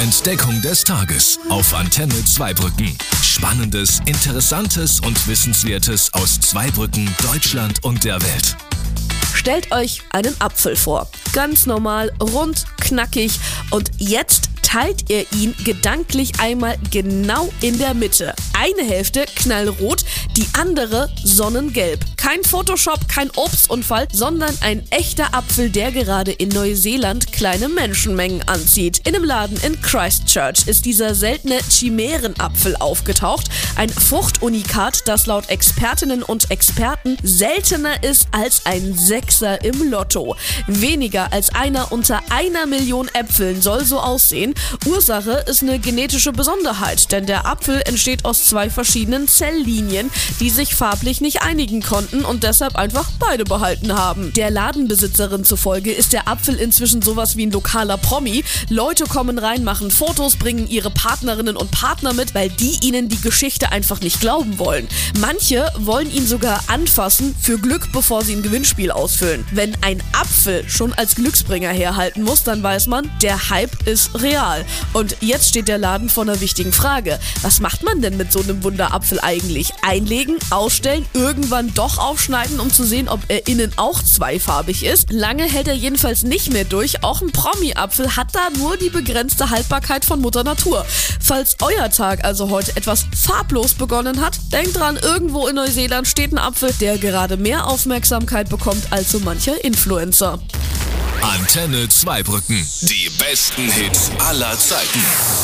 Entdeckung des Tages auf Antenne Zweibrücken. Spannendes, Interessantes und Wissenswertes aus Zweibrücken, Deutschland und der Welt. Stellt euch einen Apfel vor. Ganz normal, rund, knackig und jetzt teilt ihr ihn gedanklich einmal genau in der Mitte. Eine Hälfte knallrot, die andere sonnengelb. Kein Photoshop, kein Obstunfall, sondern ein echter Apfel, der gerade in Neuseeland kleine Menschenmengen anzieht. In einem Laden in Christchurch ist dieser seltene Chimärenapfel aufgetaucht. Ein Fruchtunikat, das laut Expertinnen und Experten seltener ist als ein Sechser im Lotto. Weniger als einer unter 1 Million Äpfeln soll so aussehen. Ursache ist eine genetische Besonderheit, denn der Apfel entsteht aus 2 verschiedenen Zelllinien, die sich farblich nicht einigen konnten und deshalb einfach beide behalten haben. Der Ladenbesitzerin zufolge ist der Apfel inzwischen sowas wie ein lokaler Promi. Leute kommen rein, machen Fotos, bringen ihre Partnerinnen und Partner mit, weil die ihnen die Geschichte einfach nicht glauben wollen. Manche wollen ihn sogar anfassen für Glück, bevor sie ein Gewinnspiel ausfüllen. Wenn ein Apfel schon als Glücksbringer herhalten muss, dann weiß man, der Hype ist real. Und jetzt steht der Laden vor einer wichtigen Frage. Was macht man denn mit so einem Wunderapfel eigentlich? Einlegen, ausstellen, irgendwann doch aufschneiden, um zu sehen, ob er innen auch zweifarbig ist? Lange hält er jedenfalls nicht mehr durch. Auch ein Promi-Apfel hat da nur die begrenzte Haltbarkeit von Mutter Natur. Falls euer Tag also heute etwas farblos begonnen hat, denkt dran, irgendwo in Neuseeland steht ein Apfel, der gerade mehr Aufmerksamkeit bekommt als so mancher Influencer. Antenne Zweibrücken. Die besten Hits aller Zeiten.